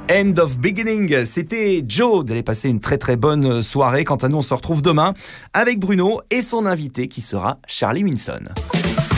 End of Beginning, c'était Joe. Vous allez passer une très très bonne soirée. Quant à nous, on se retrouve demain avec Bruno et son invité qui sera Charlie Winson.